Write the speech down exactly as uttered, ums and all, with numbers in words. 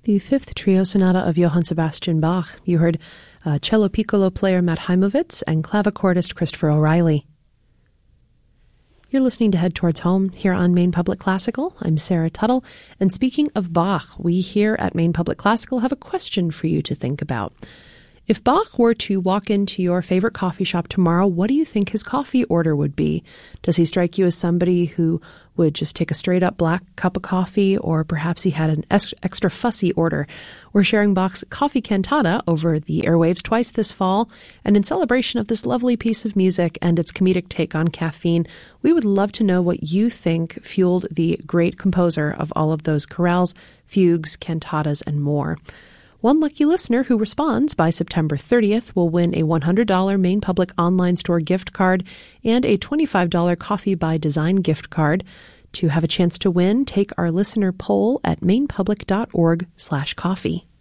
The Fifth Trio Sonata of Johann Sebastian Bach. You heard uh, cello piccolo player Matt Heimovitz and clavicordist Christopher O'Reilly. You're listening to Head Towards Home here on Maine Public Classical. I'm Sarah Tuttle, and speaking of Bach, we here at Maine Public Classical have a question for you to think about. If Bach were to walk into your favorite coffee shop tomorrow, what do you think his coffee order would be? Does he strike you as somebody who would just take a straight-up black cup of coffee, or perhaps he had an extra fussy order? We're sharing Bach's Coffee Cantata over the airwaves twice this fall, and in celebration of this lovely piece of music and its comedic take on caffeine, we would love to know what you think fueled the great composer of all of those chorales, fugues, cantatas, and more. One lucky listener who responds by September thirtieth will win a one hundred dollars Maine Public online store gift card and a twenty-five dollars Coffee by Design gift card. To have a chance to win, take our listener poll at mainepublic.org slash coffee.